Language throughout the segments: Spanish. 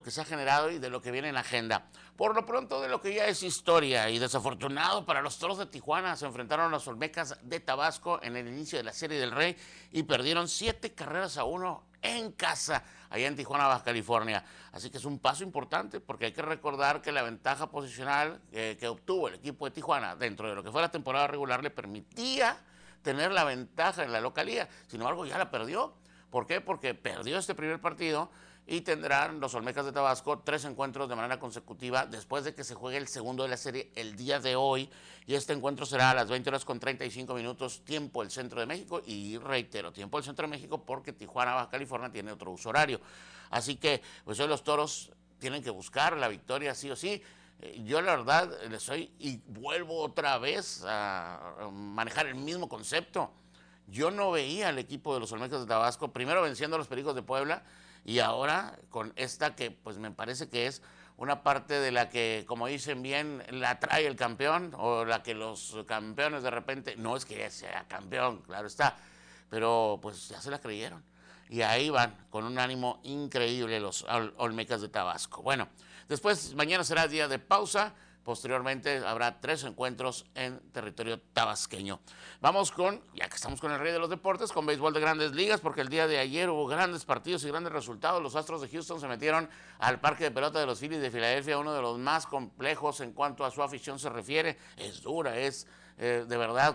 que se ha generado y de lo que viene en la agenda. Por lo pronto, de lo que ya es historia y desafortunado para los Toros de Tijuana, se enfrentaron a los Olmecas de Tabasco en el inicio de la Serie del Rey y perdieron 7 carreras a 1 en casa, allá en Tijuana, Baja California. Así que es un paso importante porque hay que recordar que la ventaja posicional que obtuvo el equipo de Tijuana dentro de lo que fue la temporada regular le permitía tener la ventaja en la localía. Sin embargo, ya la perdió. ¿Por qué? Porque perdió este primer partido y tendrán los Olmecas de Tabasco 3 encuentros de manera consecutiva después de que se juegue el segundo de la serie el día de hoy. Y este encuentro será a las 20 horas con 35 minutos, tiempo del centro de México. Y reitero, tiempo del centro de México porque Tijuana, Baja California, tiene otro uso horario. Así que, pues hoy los Toros tienen que buscar la victoria sí o sí. Yo la verdad les soy y vuelvo otra vez a manejar el mismo concepto. Yo no veía al equipo de los Olmecas de Tabasco, primero venciendo a los Pericos de Puebla y ahora con esta que pues me parece que es una parte de la que, como dicen bien, la trae el campeón o la que los campeones de repente, no es que sea campeón, claro está, pero pues ya se la creyeron. Y ahí van, con un ánimo increíble los Olmecas de Tabasco. Bueno, después mañana será día de pausa. Posteriormente habrá 3 encuentros en territorio tabasqueño. Vamos con, ya que estamos con el rey de los deportes, con béisbol de grandes ligas, porque el día de ayer hubo grandes partidos y grandes resultados. Los Astros de Houston se metieron al parque de pelota de los Phillies de Filadelfia, uno de los más complejos en cuanto a su afición se refiere. Es dura, es de verdad,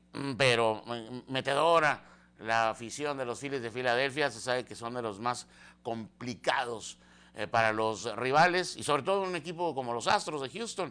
pero metedora la afición de los Phillies de Filadelfia. Se sabe que son de los más complicados para los rivales y sobre todo un equipo como los Astros de Houston,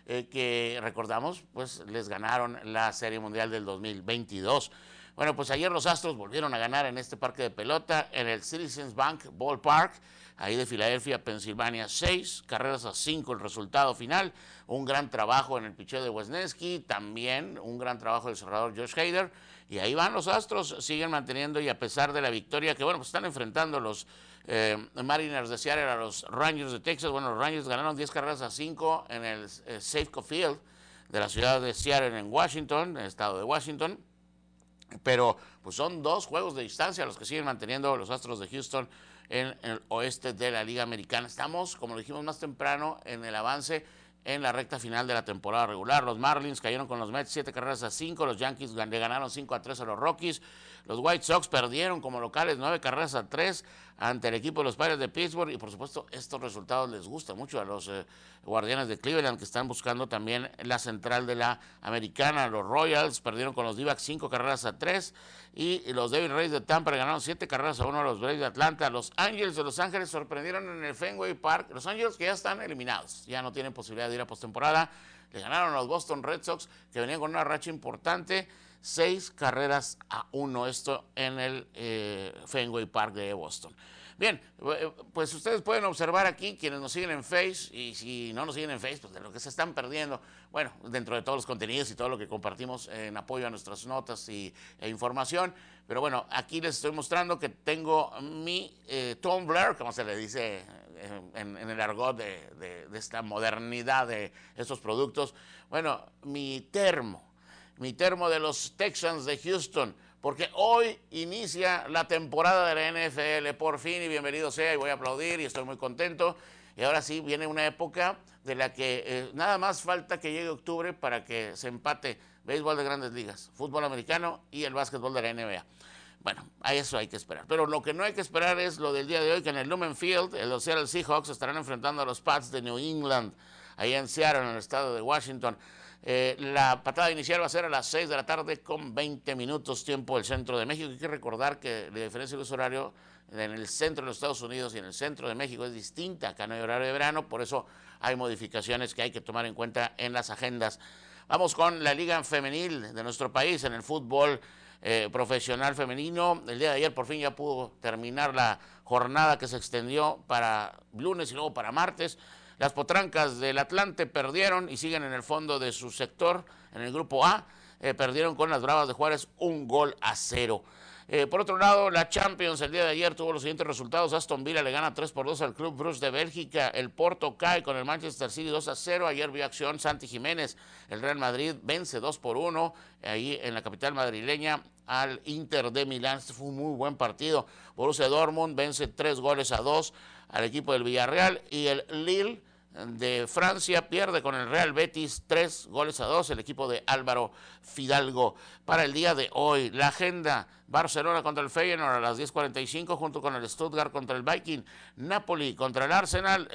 que recordamos, pues les ganaron la Serie Mundial del 2022. Bueno, pues ayer los Astros volvieron a ganar en este parque de pelota, en el Citizens Bank Ballpark, ahí de Filadelfia, Pensilvania. 6 carreras a 5 el resultado final. Un gran trabajo en el picheo de Wesneski, también un gran trabajo del cerrador Josh Hader. Y ahí van los Astros, siguen manteniendo y a pesar de la victoria que, bueno, pues están enfrentando los Mariners de Seattle a los Rangers de Texas. Bueno, los Rangers ganaron 10 carreras a 5 en el Safeco Field de la ciudad de Seattle en Washington, en el estado de Washington. Pero pues son 2 juegos de distancia los que siguen manteniendo los Astros de Houston en el oeste de la Liga Americana. Estamos, como lo dijimos más temprano, en el avance en la recta final de la temporada regular. Los Marlins cayeron con los Mets 7 carreras a 5. Los Yankees le ganaron 5-3 a los Rockies. Los White Sox perdieron como locales 9 carreras a 3 ante el equipo de los Pirates de Pittsburgh. Y por supuesto, estos resultados les gustan mucho a los Guardianes de Cleveland, que están buscando también la central de la Americana. Los Royals perdieron con los D-backs 5 carreras a 3. Y los Devil Rays de Tampa le ganaron 7 carreras a 1 a los Braves de Atlanta. Los Angels de Los Ángeles sorprendieron en el Fenway Park. Los Angels que ya están eliminados, ya no tienen posibilidad de ir a postemporada. Le ganaron a los Boston Red Sox, que venían con una racha importante. 6 carreras a 1, esto en el Fenway Park de Boston. Bien, pues ustedes pueden observar aquí, quienes nos siguen en Face, y si no nos siguen en Face, pues de lo que se están perdiendo, bueno, dentro de todos los contenidos y todo lo que compartimos en apoyo a nuestras notas e información. Pero bueno, aquí les estoy mostrando que tengo mi tumbler, como se le dice en el argot de esta modernidad de estos productos. Bueno, mi termo de los Texans de Houston, porque hoy inicia la temporada de la NFL, por fin, y bienvenido sea, y voy a aplaudir y estoy muy contento. Y ahora sí viene una época de la que nada más falta que llegue octubre para que se empate béisbol de grandes ligas, fútbol americano y el básquetbol de la NBA. Bueno, a eso hay que esperar. Pero lo que no hay que esperar es lo del día de hoy, que en el Lumen Field, los Seattle Seahawks estarán enfrentando a los Pats de New England, ahí en Seattle, en el estado de Washington. La patada inicial va a ser a las 6 de la tarde con 20 minutos tiempo del centro de México. Hay que recordar que la diferencia de uso horario en el centro de los Estados Unidos y en el centro de México es distinta. Acá no hay horario de verano, por eso hay modificaciones que hay que tomar en cuenta en las agendas. Vamos con la liga femenil de nuestro país en el fútbol profesional femenino. El día de ayer por fin ya pudo terminar la jornada que se extendió para lunes y luego para martes. Las Potrancas del Atlante perdieron y siguen en el fondo de su sector, en el grupo A. Perdieron con las Bravas de Juárez 1-0. Por otro lado, la Champions el día de ayer tuvo los siguientes resultados. Aston Villa le gana 3-2 al Club Brugge de Bélgica. El Porto cae con el Manchester City 2-0. Ayer vio acción Santi Jiménez. El Real Madrid vence 2-1 ahí en la capital madrileña al Inter de Milán. Este fue un muy buen partido. Borussia Dortmund vence 3-2 al equipo del Villarreal, y el Lille de Francia pierde con el Real Betis 3-2, el equipo de Álvaro Fidalgo. Para el día de hoy, la agenda: Barcelona contra el Feyenoord a las 10:45, junto con el Stuttgart contra el Viking, Napoli contra el Arsenal.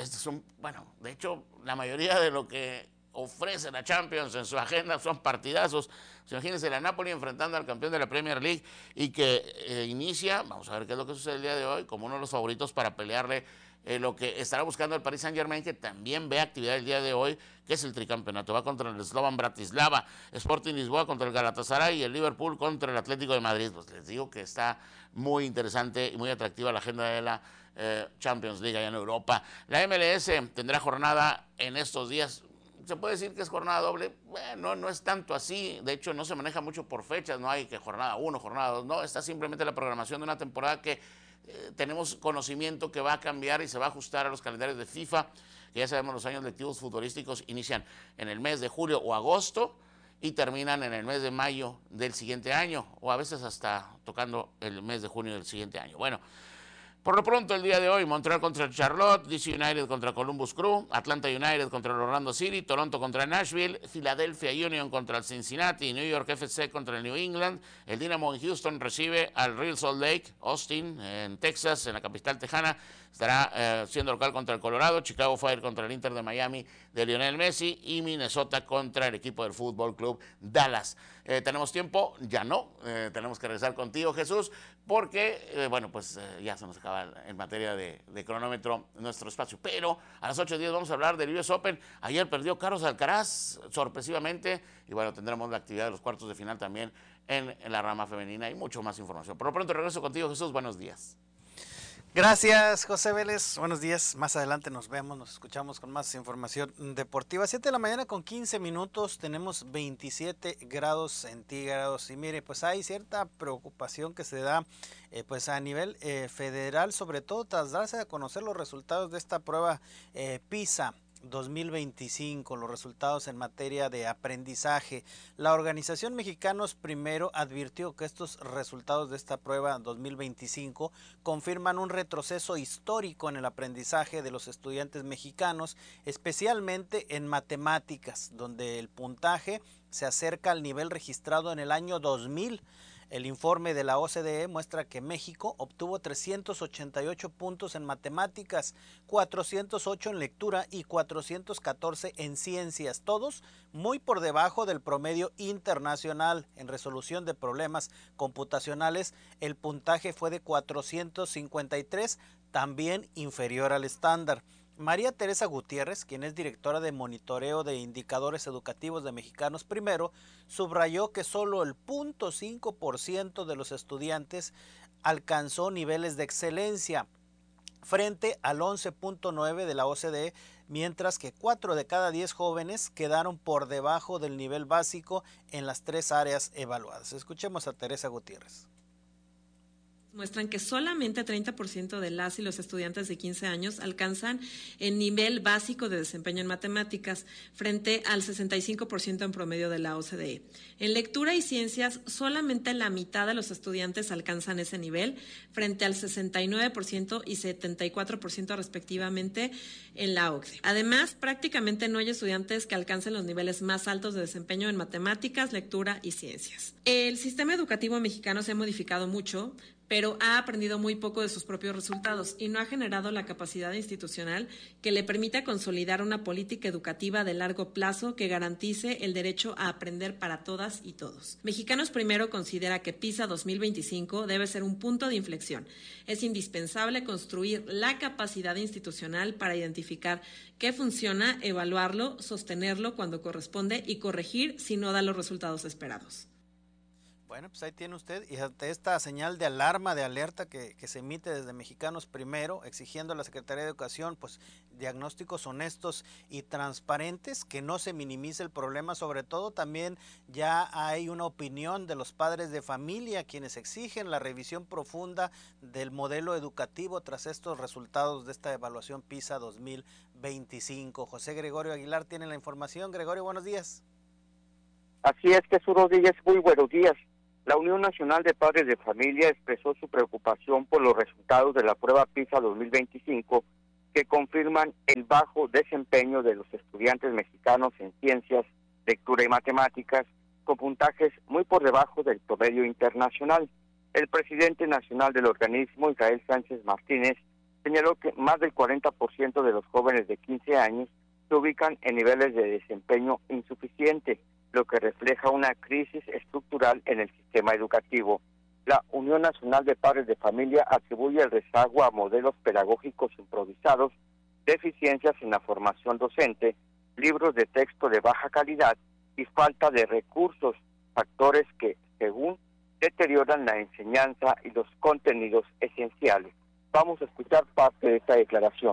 De hecho, la mayoría de lo que ofrece la Champions en su agenda son partidazos. Imagínense la Napoli enfrentando al campeón de la Premier League y que inicia, vamos a ver qué es lo que sucede el día de hoy, como uno de los favoritos para pelearle lo que estará buscando el Paris Saint-Germain, que también ve actividad el día de hoy, que es el tricampeonato. Va contra el Slovan Bratislava, Sporting Lisboa contra el Galatasaray y el Liverpool contra el Atlético de Madrid. Pues les digo que está muy interesante y muy atractiva la agenda de la Champions League allá en Europa. La MLS tendrá jornada en estos días. Se puede decir que es jornada doble. Bueno, no es tanto así. De hecho, no se maneja mucho por fechas. No hay que jornada 1, jornada 2. No, está simplemente la programación de una temporada que tenemos conocimiento que va a cambiar y se va a ajustar a los calendarios de FIFA, que ya sabemos los años lectivos futbolísticos inician en el mes de julio o agosto y terminan en el mes de mayo del siguiente año, o a veces hasta tocando el mes de junio del siguiente año. Bueno, por lo pronto, el día de hoy, Montreal contra el Charlotte, DC United contra Columbus Crew, Atlanta United contra el Orlando City, Toronto contra Nashville, Philadelphia Union contra el Cincinnati, New York FC contra el New England, el Dynamo en Houston recibe al Real Salt Lake, Austin, en Texas, en la capital tejana, estará siendo local contra el Colorado, Chicago Fire contra el Inter de Miami de Lionel Messi y Minnesota contra el equipo del Fútbol Club Dallas. ¿Tenemos tiempo? Ya no. Tenemos que regresar contigo, Jesús, porque, ya se nos acaba en materia de cronómetro nuestro espacio. Pero a las 8:10 vamos a hablar del US Open. Ayer perdió Carlos Alcaraz, sorpresivamente, y bueno, tendremos la actividad de los cuartos de final también en la rama femenina y mucho más información. Por lo pronto regreso contigo, Jesús. Buenos días. Gracias, José Vélez. Buenos días. Más adelante nos vemos, nos escuchamos con más información deportiva. 7:00 con 15 minutos, tenemos 27 grados centígrados. Y mire, pues hay cierta preocupación que se da pues a nivel federal, sobre todo tras darse a conocer los resultados de esta prueba PISA 2025, los resultados en materia de aprendizaje. La organización Mexicanos Primero advirtió que estos resultados de esta prueba 2025 confirman un retroceso histórico en el aprendizaje de los estudiantes mexicanos, especialmente en matemáticas, donde el puntaje se acerca al nivel registrado en el año 2000. El informe de la OCDE muestra que México obtuvo 388 puntos en matemáticas, 408 en lectura y 414 en ciencias, todos muy por debajo del promedio internacional. En resolución de problemas computacionales, el puntaje fue de 453, también inferior al estándar. María Teresa Gutiérrez, quien es directora de monitoreo de indicadores educativos de Mexicanos Primero, subrayó que solo el 0.5% de los estudiantes alcanzó niveles de excelencia, frente al 11.9% de la OCDE, mientras que 4 de cada 10 jóvenes quedaron por debajo del nivel básico en las 3 áreas evaluadas. Escuchemos a Teresa Gutiérrez. Muestran que solamente 30% de las y los estudiantes de 15 años alcanzan el nivel básico de desempeño en matemáticas, frente al 65% en promedio de la OCDE. En lectura y ciencias, solamente la mitad de los estudiantes alcanzan ese nivel, frente al 69% y 74% respectivamente en la OCDE. Además, prácticamente no hay estudiantes que alcancen los niveles más altos de desempeño en matemáticas, lectura y ciencias. El sistema educativo mexicano se ha modificado mucho, pero ha aprendido muy poco de sus propios resultados y no ha generado la capacidad institucional que le permita consolidar una política educativa de largo plazo que garantice el derecho a aprender para todas y todos. Mexicanos Primero considera que PISA 2025 debe ser un punto de inflexión. Es indispensable construir la capacidad institucional para identificar qué funciona, evaluarlo, sostenerlo cuando corresponde y corregir si no da los resultados esperados. Bueno, pues ahí tiene usted, y ante esta señal de alarma, de alerta que se emite desde Mexicanos Primero, exigiendo a la Secretaría de Educación pues diagnósticos honestos y transparentes, que no se minimice el problema. Sobre todo también ya hay una opinión de los padres de familia, quienes exigen la revisión profunda del modelo educativo tras estos resultados de esta evaluación PISA 2025. José Gregorio Aguilar tiene la información. Gregorio, buenos días. Así es, Jesús Rodríguez, muy buenos días. La Unión Nacional de Padres de Familia expresó su preocupación por los resultados de la prueba PISA 2025 que confirman el bajo desempeño de los estudiantes mexicanos en ciencias, lectura y matemáticas, con puntajes muy por debajo del promedio internacional. El presidente nacional del organismo, Israel Sánchez Martínez, señaló que más del 40% de los jóvenes de 15 años se ubican en niveles de desempeño insuficiente, lo que refleja una crisis estructural en el sistema educativo. La Unión Nacional de Padres de Familia atribuye el rezago a modelos pedagógicos improvisados, deficiencias en la formación docente, libros de texto de baja calidad y falta de recursos, factores que, según, deterioran la enseñanza y los contenidos esenciales. Vamos a escuchar parte de esta declaración.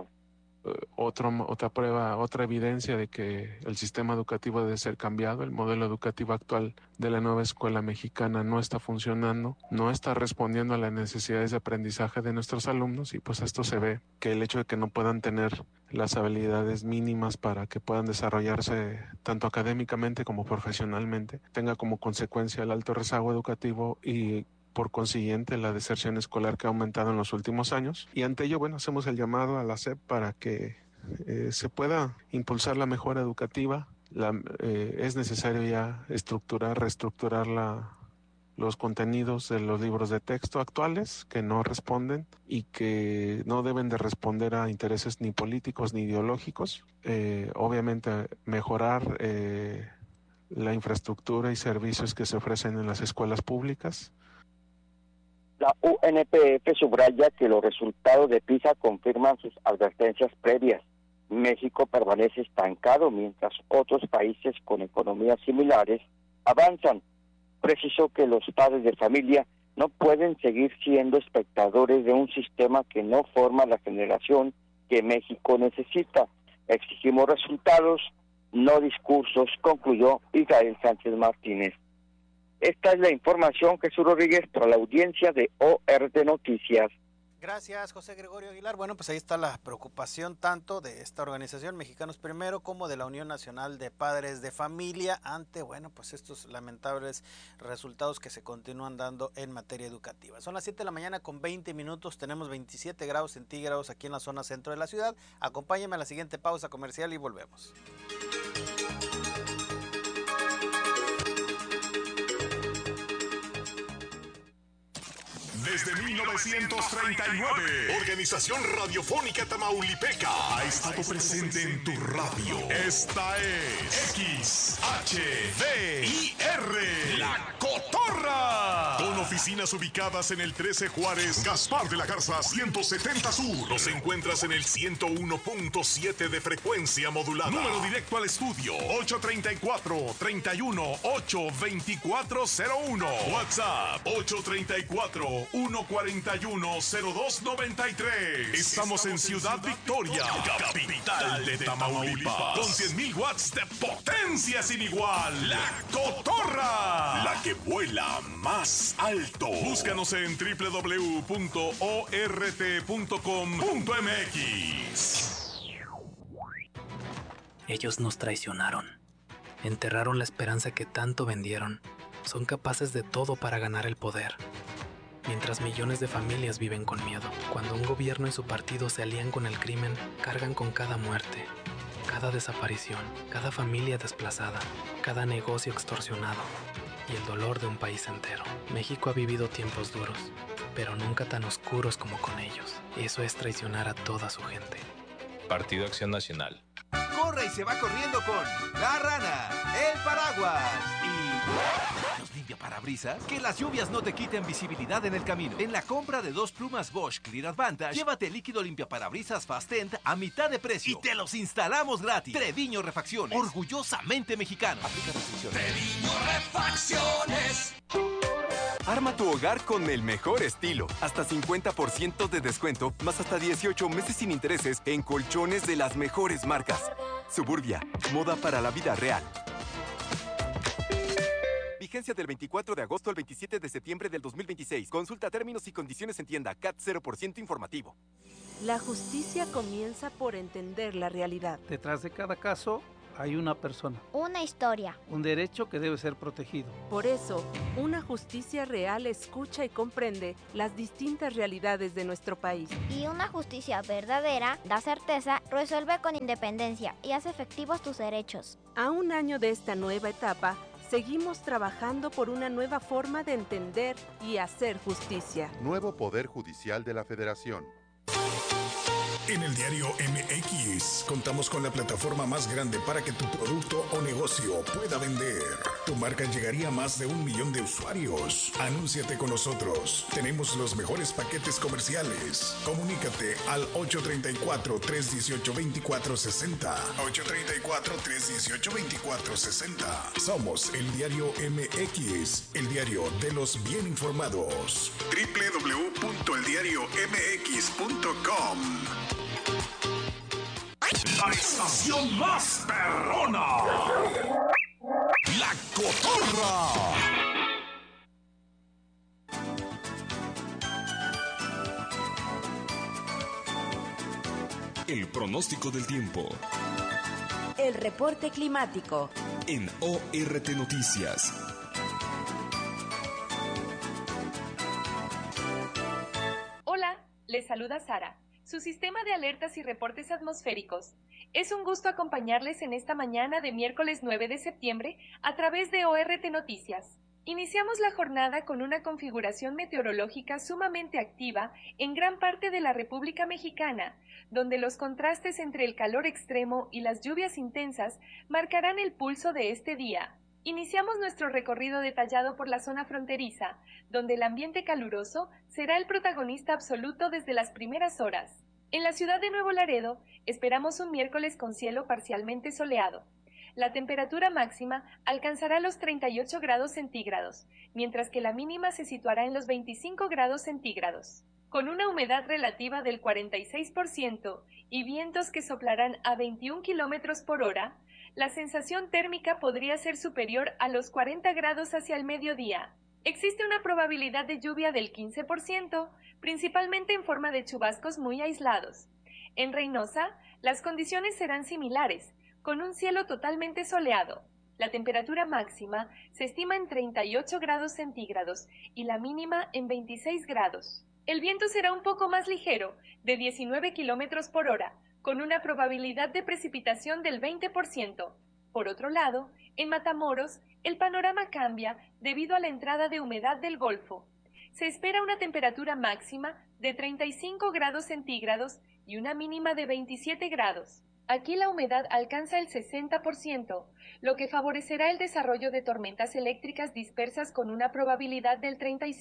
Otra prueba, otra evidencia de que el sistema educativo debe ser cambiado. El modelo educativo actual de la nueva escuela mexicana no está funcionando, no está respondiendo a las necesidades de aprendizaje de nuestros alumnos, y pues esto se ve, que el hecho de que no puedan tener las habilidades mínimas para que puedan desarrollarse tanto académicamente como profesionalmente, tenga como consecuencia el alto rezago educativo y por consiguiente la deserción escolar que ha aumentado en los últimos años. Y ante ello, hacemos el llamado a la SEP para que se pueda impulsar la mejora educativa. Es necesario ya reestructurar los contenidos de los libros de texto actuales que no responden y que no deben de responder a intereses ni políticos ni ideológicos. Obviamente mejorar la infraestructura y servicios que se ofrecen en las escuelas públicas. La UNPF subraya que los resultados de PISA confirman sus advertencias previas. México permanece estancado mientras otros países con economías similares avanzan. Precisó que los padres de familia no pueden seguir siendo espectadores de un sistema que no forma la generación que México necesita. Exigimos resultados, no discursos, concluyó Israel Sánchez Martínez. Esta es la información, Jesús Rodríguez, para la audiencia de ORT Noticias. Gracias, José Gregorio Aguilar. Bueno, pues ahí está la preocupación tanto de esta organización Mexicanos Primero como de la Unión Nacional de Padres de Familia ante, pues estos lamentables resultados que se continúan dando en materia educativa. Son las 7 de la mañana con 20 minutos, tenemos 27 grados centígrados aquí en la zona centro de la ciudad. Acompáñenme a la siguiente pausa comercial y volvemos. Desde 1939, Organización Radiofónica Tamaulipeca ha estado presente en tu radio. Esta es XHVIR, La Cotorra. Con oficinas ubicadas en el 13 Juárez, Gaspar de la Garza 170 Sur. Nos encuentras en el 101.7 de frecuencia modulada. Número directo al estudio 834-318-2401. WhatsApp 834-141-0293. Estamos en Ciudad Victoria, capital de Tamaulipas, con 100,000 watts de potencia sin igual. La Cotorra, la que vuela más alto. Búscanos en www.ort.com.mx. Ellos nos traicionaron, enterraron la esperanza que tanto vendieron. Son capaces de todo para ganar el poder, mientras millones de familias viven con miedo. Cuando un gobierno y su partido se alían con el crimen, cargan con cada muerte, cada desaparición, cada familia desplazada, cada negocio extorsionado y el dolor de un país entero. México ha vivido tiempos duros, pero nunca tan oscuros como con ellos. Eso es traicionar a toda su gente. Partido Acción Nacional. Corre y se va corriendo con La Rana, el paraguas y los limpiaparabrisas. Que las lluvias no te quiten visibilidad en el camino. En la compra de 2 plumas Bosch Clear Advantage, llévate líquido limpiaparabrisas Fastend a mitad de precio y te los instalamos gratis. Treviño Refacciones, orgullosamente mexicano. Aplica restricciones. Treviño Refacciones. Arma tu hogar con el mejor estilo. Hasta 50% de descuento, más hasta 18 meses sin intereses en colchones de las mejores marcas. Suburbia, moda para la vida real. Vigencia del 24 de agosto al 27 de septiembre del 2026. Consulta términos y condiciones en tienda. CAT 0% informativo. La justicia comienza por entender la realidad. Detrás de cada caso Hay una persona. Una historia. Un derecho que debe ser protegido. Por eso, una justicia real escucha y comprende las distintas realidades de nuestro país. Y una justicia verdadera da certeza, resuelve con independencia y hace efectivos tus derechos. A un año de esta nueva etapa, seguimos trabajando por una nueva forma de entender y hacer justicia. Nuevo Poder Judicial de la Federación. En el diario MX contamos con la plataforma más grande para que tu producto o negocio pueda vender. Tu marca llegaría a más de 1 millón de usuarios. Anúnciate con nosotros. Tenemos los mejores paquetes comerciales. Comunícate al 834-318-2460. 834-318-2460. Somos el diario MX, el diario de los bien informados. www.eldiariomx.com. La estación más perrona. La Cotorra. El pronóstico del tiempo. El reporte climático. En ORT Noticias. Hola, les saluda Sara, su sistema de alertas y reportes atmosféricos. Es un gusto acompañarles en esta mañana de miércoles 9 de septiembre a través de ORT Noticias. Iniciamos la jornada con una configuración meteorológica sumamente activa en gran parte de la República Mexicana, donde los contrastes entre el calor extremo y las lluvias intensas marcarán el pulso de este día. Iniciamos nuestro recorrido detallado por la zona fronteriza, donde el ambiente caluroso será el protagonista absoluto desde las primeras horas. En la ciudad de Nuevo Laredo, esperamos un miércoles con cielo parcialmente soleado. La temperatura máxima alcanzará los 38 grados centígrados, mientras que la mínima se situará en los 25 grados centígrados. Con una humedad relativa del 46% y vientos que soplarán a 21 kilómetros por hora, la sensación térmica podría ser superior a los 40 grados hacia el mediodía. Existe una probabilidad de lluvia del 15%, principalmente en forma de chubascos muy aislados. En Reynosa, las condiciones serán similares, con un cielo totalmente soleado. La temperatura máxima se estima en 38 grados centígrados y la mínima en 26 grados. El viento será un poco más ligero, de 19 kilómetros por hora, con una probabilidad de precipitación del 20%. Por otro lado, en Matamoros, el panorama cambia debido a la entrada de humedad del Golfo. Se espera una temperatura máxima de 35 grados centígrados y una mínima de 27 grados. Aquí la humedad alcanza el 60%, lo que favorecerá el desarrollo de tormentas eléctricas dispersas con una probabilidad del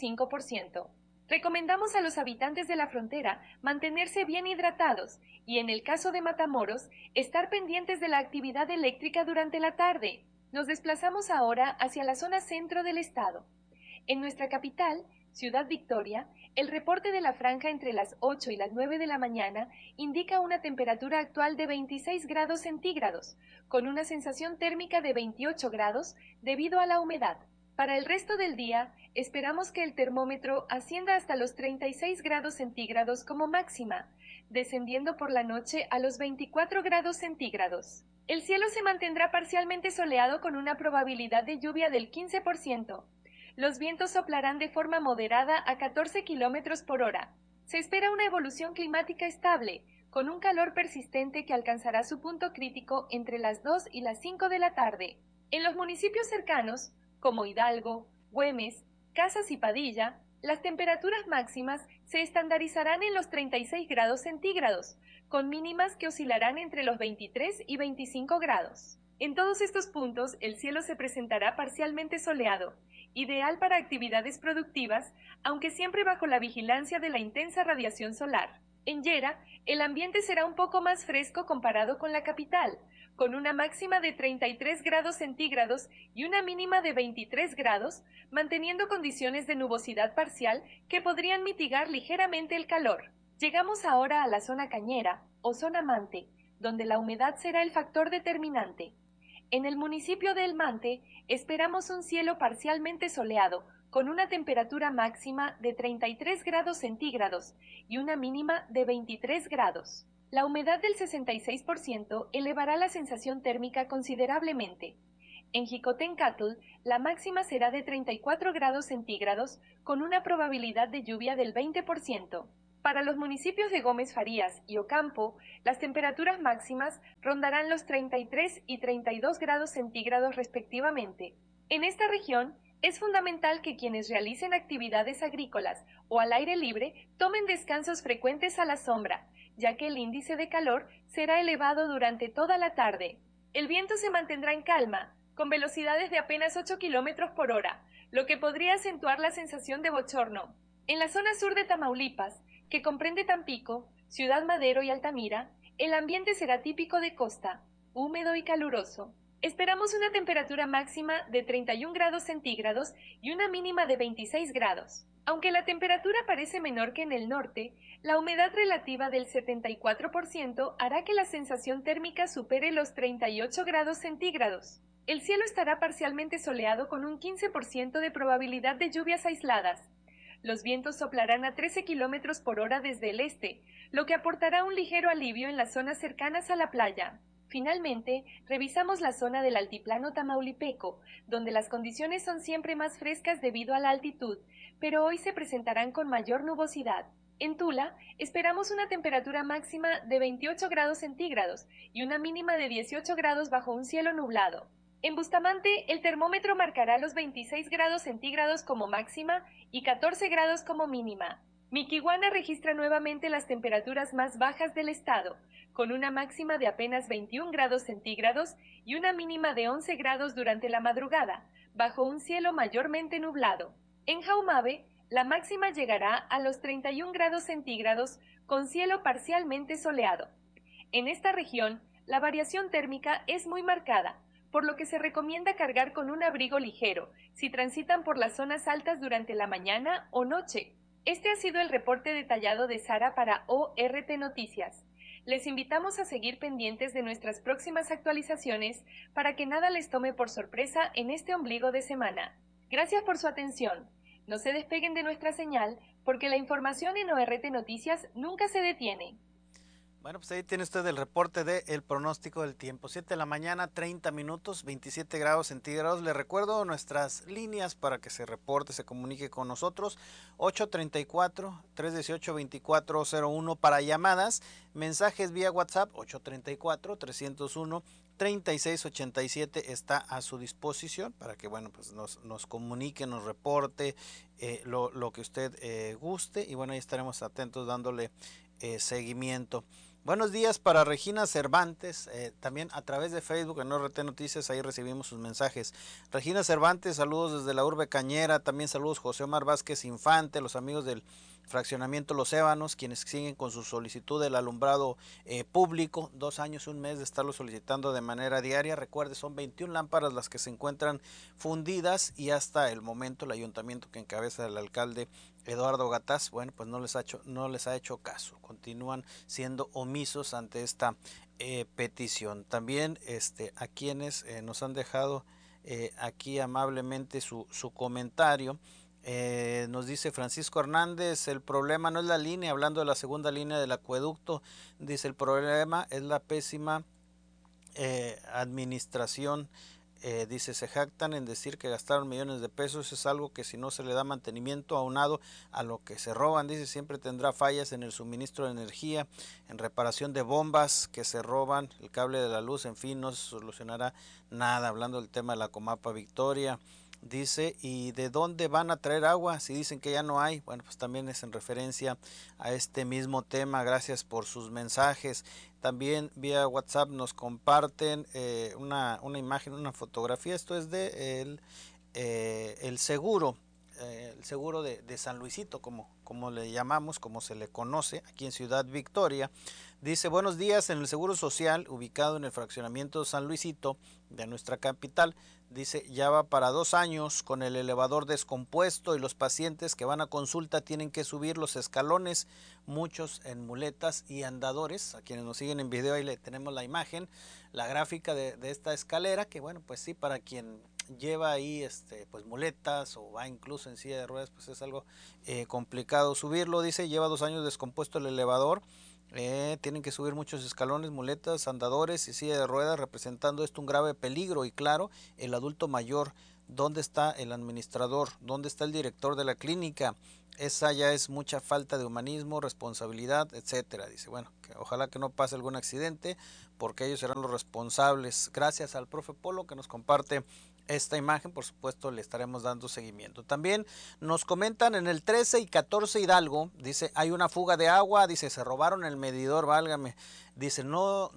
35%. Recomendamos a los habitantes de la frontera mantenerse bien hidratados y, en el caso de Matamoros, estar pendientes de la actividad eléctrica durante la tarde. Nos desplazamos ahora hacia la zona centro del estado. En nuestra capital, Ciudad Victoria, el reporte de la franja entre las 8 y las 9 de la mañana indica una temperatura actual de 26 grados centígrados, con una sensación térmica de 28 grados debido a la humedad. Para el resto del día, esperamos que el termómetro ascienda hasta los 36 grados centígrados como máxima, descendiendo por la noche a los 24 grados centígrados. El cielo se mantendrá parcialmente soleado con una probabilidad de lluvia del 15%. Los vientos soplarán de forma moderada a 14 kilómetros por hora. Se espera una evolución climática estable, con un calor persistente que alcanzará su punto crítico entre las 2 y las 5 de la tarde. En los municipios cercanos, como Hidalgo, Güemes, Casas y Padilla, las temperaturas máximas se estandarizarán en los 36 grados centígrados, con mínimas que oscilarán entre los 23 y 25 grados. En todos estos puntos, el cielo se presentará parcialmente soleado, ideal para actividades productivas, aunque siempre bajo la vigilancia de la intensa radiación solar. En Yera, el ambiente será un poco más fresco comparado con la capital, con una máxima de 33 grados centígrados y una mínima de 23 grados, manteniendo condiciones de nubosidad parcial que podrían mitigar ligeramente el calor. Llegamos ahora a la zona cañera, o zona Mante, donde la humedad será el factor determinante. En el municipio de El Mante, esperamos un cielo parcialmente soleado, con una temperatura máxima de 33 grados centígrados y una mínima de 23 grados. La humedad del 66% elevará la sensación térmica considerablemente. En Jicotencatl, la máxima será de 34 grados centígrados con una probabilidad de lluvia del 20%. Para los municipios de Gómez Farías y Ocampo, las temperaturas máximas rondarán los 33 y 32 grados centígrados respectivamente. En esta región, es fundamental que quienes realicen actividades agrícolas o al aire libre tomen descansos frecuentes a la sombra, ya que el índice de calor será elevado durante toda la tarde. El viento se mantendrá en calma, con velocidades de apenas 8 km por hora, lo que podría acentuar la sensación de bochorno. En la zona sur de Tamaulipas, que comprende Tampico, Ciudad Madero y Altamira, el ambiente será típico de costa, húmedo y caluroso. Esperamos una temperatura máxima de 31 grados centígrados y una mínima de 26 grados. Aunque la temperatura parece menor que en el norte, la humedad relativa del 74% hará que la sensación térmica supere los 38 grados centígrados. El cielo estará parcialmente soleado con un 15% de probabilidad de lluvias aisladas. Los vientos soplarán a 13 km por hora desde el este, lo que aportará un ligero alivio en las zonas cercanas a la playa. Finalmente, revisamos la zona del altiplano tamaulipeco, donde las condiciones son siempre más frescas debido a la altitud, pero hoy se presentarán con mayor nubosidad. En Tula, esperamos una temperatura máxima de 28 grados centígrados y una mínima de 18 grados bajo un cielo nublado. En Bustamante, el termómetro marcará los 26 grados centígrados como máxima y 14 grados como mínima. Miquihuana registra nuevamente las temperaturas más bajas del estado, con una máxima de apenas 21 grados centígrados y una mínima de 11 grados durante la madrugada, bajo un cielo mayormente nublado. En Jaumabe, la máxima llegará a los 31 grados centígrados con cielo parcialmente soleado. En esta región, la variación térmica es muy marcada, por lo que se recomienda cargar con un abrigo ligero si transitan por las zonas altas durante la mañana o noche. Este ha sido el reporte detallado de Sara para ORT Noticias. Les invitamos a seguir pendientes de nuestras próximas actualizaciones para que nada les tome por sorpresa en este ombligo de semana. Gracias por su atención. No se despeguen de nuestra señal porque la información en ORT Noticias nunca se detiene. Bueno, pues ahí tiene usted el reporte del pronóstico del tiempo. 7 de la mañana, 30 minutos, 27 grados centígrados. Le recuerdo nuestras líneas para que se reporte, se comunique con nosotros. 834-318-2401 para llamadas. Mensajes vía WhatsApp, 834-301-3687 está a su disposición para que, bueno, pues nos comunique, nos reporte lo que usted guste. Y bueno, ahí estaremos atentos dándole seguimiento. Buenos días para Regina Cervantes, también a través de Facebook en ORT Noticias, ahí recibimos sus mensajes. Regina Cervantes, saludos desde la urbe Cañera, también saludos José Omar Vázquez Infante, los amigos del fraccionamiento Los Ébanos, quienes siguen con su solicitud del alumbrado público, 2 años, 1 mes de estarlo solicitando de manera diaria. Recuerde, son 21 lámparas las que se encuentran fundidas y hasta el momento el ayuntamiento que encabeza el alcalde Eduardo Gataz, bueno, pues no les ha hecho caso, continúan siendo omisos ante esta petición. También a quienes nos han dejado aquí amablemente su comentario, nos dice Francisco Hernández, el problema no es la línea, hablando de la segunda línea del acueducto, dice el problema es la pésima administración. Dice, se jactan en decir que gastaron millones de pesos, es algo que si no se le da mantenimiento aunado a lo que se roban, dice, siempre tendrá fallas en el suministro de energía, en reparación de bombas que se roban, el cable de la luz, en fin, no se solucionará nada. Hablando del tema de la Comapa Victoria, dice, ¿y de dónde van a traer agua si dicen que ya no hay? Bueno, pues también es en referencia a este mismo tema. Gracias por sus mensajes. También vía WhatsApp nos comparten una imagen, una fotografía. Esto es de el seguro de San Luisito, como le llamamos, como se le conoce aquí en Ciudad Victoria. Dice, buenos días, en el Seguro Social, ubicado en el fraccionamiento San Luisito de nuestra capital. Dice, ya va para 2 años con el elevador descompuesto y los pacientes que van a consulta tienen que subir los escalones, muchos en muletas y andadores. A quienes nos siguen en video, ahí le tenemos la imagen, la gráfica de esta escalera, que bueno, pues sí, para quien lleva ahí pues muletas o va incluso en silla de ruedas, pues es algo complicado subirlo. Dice, lleva 2 años descompuesto el elevador, Tienen que subir muchos escalones, muletas, andadores y silla de ruedas, representando esto un grave peligro. Y claro, el adulto mayor, ¿dónde está el administrador? ¿Dónde está el director de la clínica? Esa ya es mucha falta de humanismo, responsabilidad, etcétera. Dice, bueno, que ojalá que no pase algún accidente, porque ellos serán los responsables. Gracias al profe Polo que nos comparte esta imagen, por supuesto le estaremos dando seguimiento. También nos comentan en el 13 y 14 Hidalgo, dice, hay una fuga de agua, dice, se robaron el medidor, válgame. Dice, no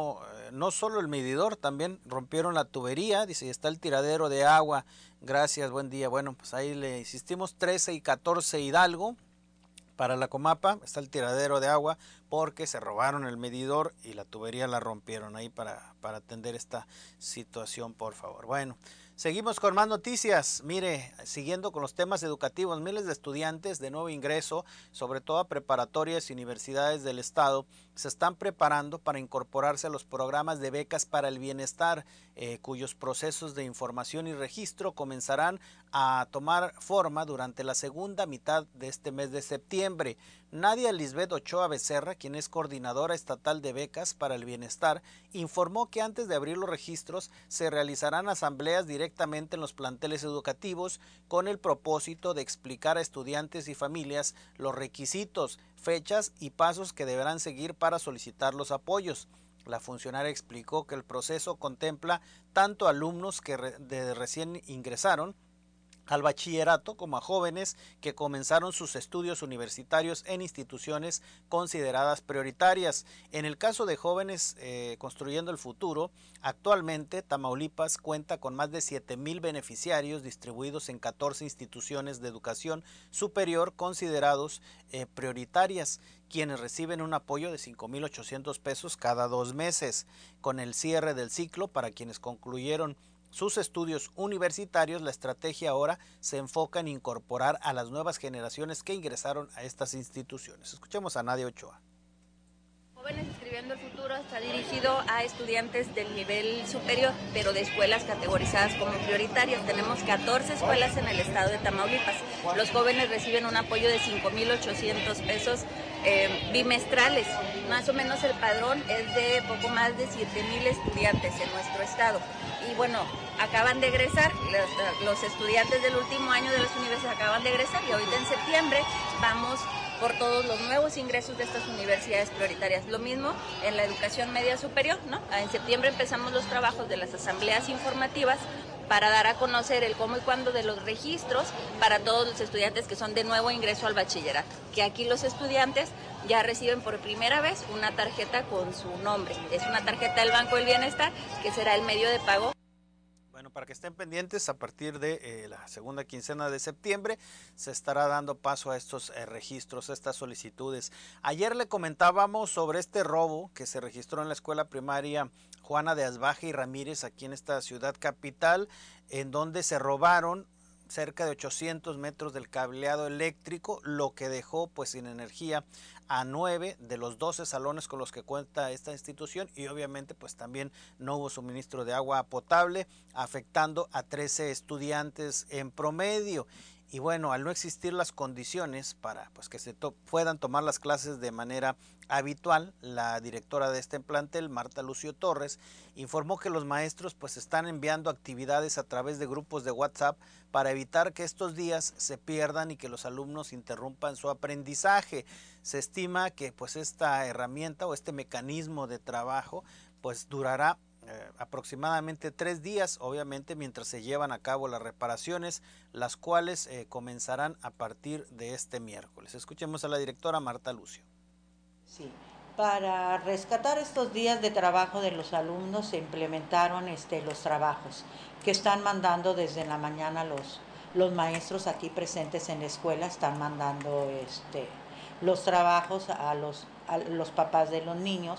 solo el medidor, también rompieron la tubería, dice, está el tiradero de agua. Gracias, buen día. Bueno, pues ahí le insistimos, 13 y 14 Hidalgo. Para la Comapa está el tiradero de agua porque se robaron el medidor y la tubería la rompieron ahí para atender esta situación, por favor. Bueno, seguimos con más noticias. Mire, siguiendo con los temas educativos, miles de estudiantes de nuevo ingreso, sobre todo a preparatorias y universidades del estado, se están preparando para incorporarse a los programas de becas para el bienestar, cuyos procesos de información y registro comenzarán a tomar forma durante la segunda mitad de este mes de septiembre. Nadia Lisbeth Ochoa Becerra, quien es coordinadora estatal de becas para el bienestar, informó que antes de abrir los registros se realizarán asambleas directamente en los planteles educativos con el propósito de explicar a estudiantes y familias los requisitos, fechas y pasos que deberán seguir para solicitar los apoyos. La funcionaria explicó que el proceso contempla tanto alumnos que recién ingresaron al bachillerato como a jóvenes que comenzaron sus estudios universitarios en instituciones consideradas prioritarias. En el caso de jóvenes construyendo el futuro, actualmente Tamaulipas cuenta con más de 7,000 beneficiarios distribuidos en 14 instituciones de educación superior considerados prioritarias, quienes reciben un apoyo de 5,800 pesos cada 2 meses. Con el cierre del ciclo para quienes concluyeron sus estudios universitarios, la estrategia ahora se enfoca en incorporar a las nuevas generaciones que ingresaron a estas instituciones. Escuchemos a Nadia Ochoa. Jóvenes Escribiendo el Futuro está dirigido a estudiantes del nivel superior, pero de escuelas categorizadas como prioritarias. Tenemos 14 escuelas en el estado de Tamaulipas. Los jóvenes reciben un apoyo de 5,800 pesos bimestrales. Más o menos el padrón es de poco más de 7,000 estudiantes en nuestro estado. Y bueno, acaban de egresar, los estudiantes del último año de las universidades acaban de egresar y ahorita en septiembre vamos por todos los nuevos ingresos de estas universidades prioritarias. Lo mismo en la educación media superior, ¿no? En septiembre empezamos los trabajos de las asambleas informativas para dar a conocer el cómo y cuándo de los registros para todos los estudiantes que son de nuevo ingreso al bachillerato. Que aquí los estudiantes ya reciben por primera vez una tarjeta con su nombre. Es una tarjeta del Banco del Bienestar que será el medio de pago. Bueno, para que estén pendientes, a partir de la segunda quincena de septiembre se estará dando paso a estos registros, a estas solicitudes. Ayer le comentábamos sobre este robo que se registró en la escuela primaria Juana de Asbaje y Ramírez, aquí en esta ciudad capital, en donde se robaron cerca de 800 metros del cableado eléctrico, lo que dejó pues sin energía a 9 de los 12 salones con los que cuenta esta institución, y obviamente pues también no hubo suministro de agua potable, afectando a 13 estudiantes en promedio. Y bueno, al no existir las condiciones para pues que se puedan tomar las clases de manera habitual, la directora de este plantel, Marta Lucio Torres, informó que los maestros pues están enviando actividades a través de grupos de WhatsApp para evitar que estos días se pierdan y que los alumnos interrumpan su aprendizaje. Se estima que pues esta herramienta o este mecanismo de trabajo pues durará aproximadamente 3 días, obviamente mientras se llevan a cabo las reparaciones, las cuales comenzarán a partir de este miércoles. Escuchemos a la directora Marta Lucio. Sí, para rescatar estos días de trabajo de los alumnos se implementaron los trabajos que están mandando desde la mañana los maestros aquí presentes en la escuela, están mandando los trabajos a los papás de los niños,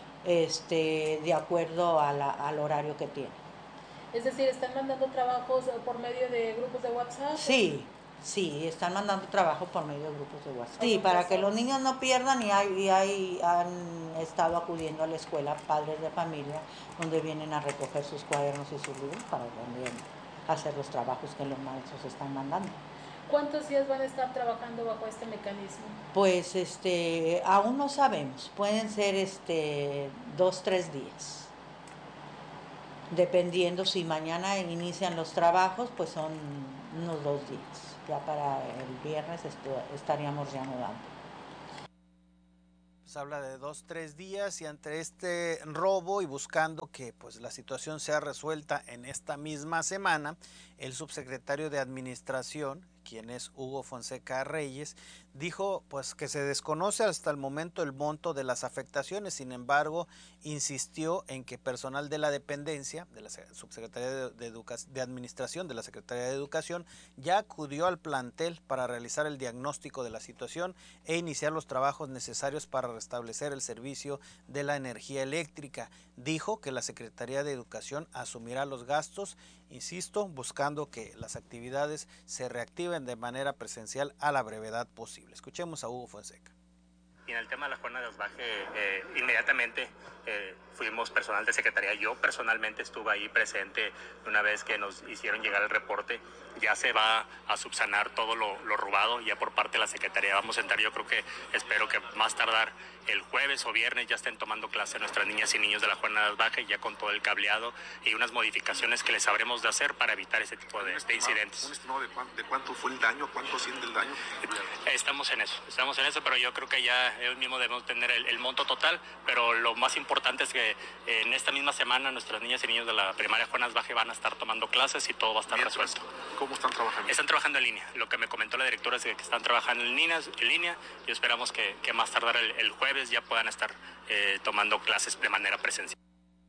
de acuerdo al horario que tienen. Es decir, ¿están mandando trabajos por medio de grupos de WhatsApp? Sí, están mandando trabajo por medio de grupos de WhatsApp. Sí, para que los niños no pierdan y han estado acudiendo a la escuela padres de familia, donde vienen a recoger sus cuadernos y sus libros para también hacer los trabajos que los maestros están mandando. ¿Cuántos días van a estar trabajando bajo este mecanismo? Pues aún no sabemos, pueden ser 2-3 días. Dependiendo si mañana inician los trabajos, pues son unos 2 días. Ya para el viernes estaríamos reanudando. Pues habla de 2-3 días y ante este robo y buscando que pues la situación sea resuelta en esta misma semana, el subsecretario de Administración, quien es Hugo Fonseca Reyes, dijo pues que se desconoce hasta el momento el monto de las afectaciones. Sin embargo, insistió en que personal de la dependencia de la Subsecretaría de Administración de la Secretaría de Educación ya acudió al plantel para realizar el diagnóstico de la situación e iniciar los trabajos necesarios para restablecer el servicio de la energía eléctrica. Dijo que la Secretaría de Educación asumirá los gastos, insisto, buscando que las actividades se reactiven de manera presencial a la brevedad posible. Escuchemos a Hugo Fonseca. Y en el tema de la jornada de Osbaje, inmediatamente fuimos personal de secretaría. Yo personalmente estuve ahí presente una vez que nos hicieron llegar el reporte. Ya se va a subsanar todo lo robado ya por parte de la secretaría. Vamos a entrar, yo creo que, espero que más tardar el jueves o viernes ya estén tomando clase nuestras niñas y niños de la jornada de Osbaje, ya con todo el cableado y unas modificaciones que les sabremos de hacer para evitar ese tipo de incidentes. ¿Un estimado de cuánto fue el daño? ¿Cuánto asciende el daño? Estamos en eso, pero yo creo que ya ellos mismos debemos tener el monto total, pero lo más importante es que en esta misma semana nuestras niñas y niños de la primaria Juan Asbaje van a estar tomando clases y todo va a estar resuelto. ¿Cómo están trabajando? Están trabajando en línea. Lo que me comentó la directora es que están trabajando en línea y esperamos que más tardar el jueves ya puedan estar tomando clases de manera presencial.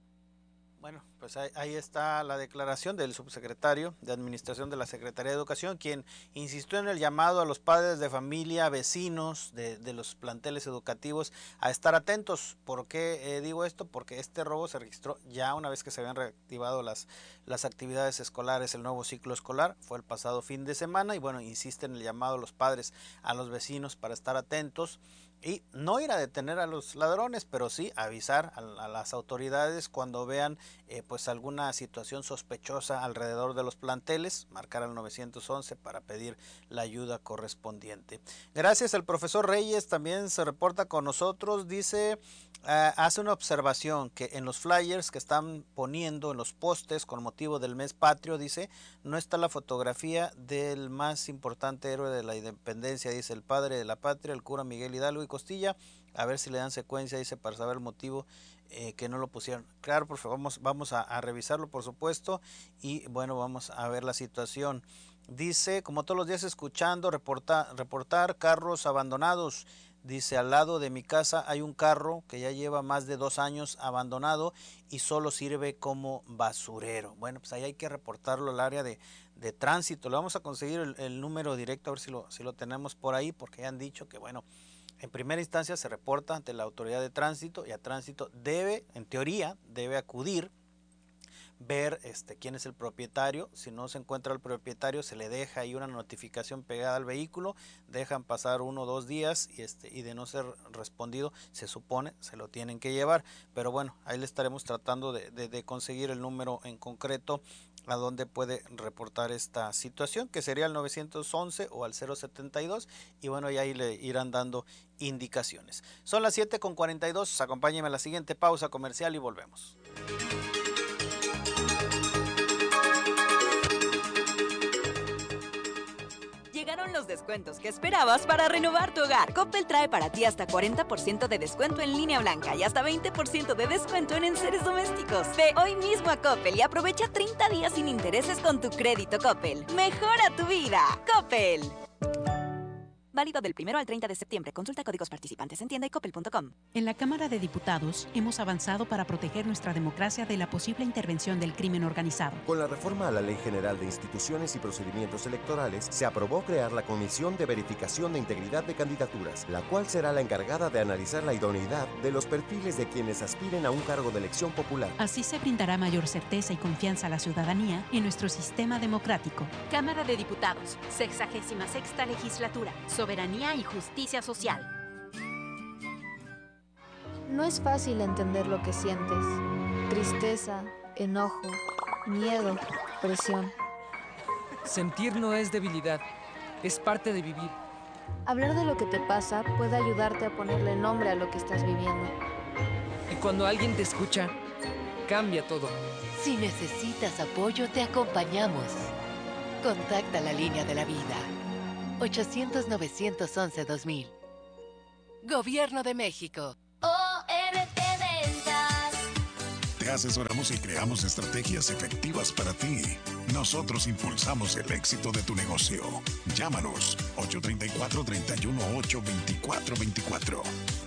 Bueno, pues ahí está la declaración del subsecretario de Administración de la Secretaría de Educación, quien insistió en el llamado a los padres de familia, vecinos de los planteles educativos a estar atentos. ¿Por qué digo esto? Porque este robo se registró ya una vez que se habían reactivado las actividades escolares, el nuevo ciclo escolar, fue el pasado fin de semana y bueno, insiste en el llamado a los padres, a los vecinos para estar atentos y no ir a detener a los ladrones, pero sí avisar a las autoridades cuando vean pues alguna situación sospechosa alrededor de los planteles, marcar al 911 para pedir la ayuda correspondiente. Gracias al profesor Reyes, también se reporta con nosotros, dice, hace una observación que en los flyers que están poniendo en los postes con motivo del mes patrio, dice, no está la fotografía del más importante héroe de la independencia, dice el padre de la patria, el cura Miguel Hidalgo y Costilla, a ver si le dan secuencia, dice, para saber el motivo que no lo pusieron. Claro, por favor, vamos a revisarlo, por supuesto, y bueno, vamos a ver la situación. Dice, como todos los días escuchando, reportar carros abandonados. Dice, al lado de mi casa hay un carro que ya lleva más de 2 años abandonado y solo sirve como basurero. Bueno, pues ahí hay que reportarlo al área de tránsito. Le vamos a conseguir el número directo, a ver si lo tenemos por ahí, porque ya han dicho que, bueno, en primera instancia se reporta ante la autoridad de tránsito y a tránsito en teoría, debe acudir, ver quién es el propietario. Si no se encuentra el propietario, se le deja ahí una notificación pegada al vehículo, dejan pasar 1 o 2 días y de no ser respondido, se supone, se lo tienen que llevar. Pero bueno, ahí le estaremos tratando de conseguir el número en concreto a donde puede reportar esta situación, que sería el 911 o al 072, y bueno, y ahí le irán dando indicaciones. Son las 7:42, acompáñenme a la siguiente pausa comercial y volvemos. Llegaron los descuentos que esperabas para renovar tu hogar. Coppel trae para ti hasta 40% de descuento en línea blanca y hasta 20% de descuento en enseres domésticos. Ve hoy mismo a Coppel y aprovecha 30 días sin intereses con tu crédito Coppel. ¡Mejora tu vida! ¡Coppel! Válido del 1 al 30 de septiembre. Consulta códigos participantes en tienda y coppel.com. En la Cámara de Diputados hemos avanzado para proteger nuestra democracia de la posible intervención del crimen organizado. Con la reforma a la Ley General de Instituciones y Procedimientos Electorales, se aprobó crear la Comisión de Verificación de Integridad de Candidaturas, la cual será la encargada de analizar la idoneidad de los perfiles de quienes aspiren a un cargo de elección popular. Así se brindará mayor certeza y confianza a la ciudadanía en nuestro sistema democrático. Cámara de Diputados, 66ª Legislatura. Soberanía y justicia social. No es fácil entender lo que sientes. Tristeza, enojo, miedo, presión. Sentir no es debilidad, Es parte de vivir. Hablar de lo que te pasa puede ayudarte a ponerle nombre a lo que estás viviendo. Y cuando alguien te escucha, cambia todo. Si necesitas apoyo, te acompañamos. Contacta la línea de la vida. 800-911-2000. Gobierno de México. ORT Ventas. Te asesoramos y creamos estrategias efectivas para ti. Nosotros impulsamos el éxito de tu negocio. Llámanos 834-318-2424.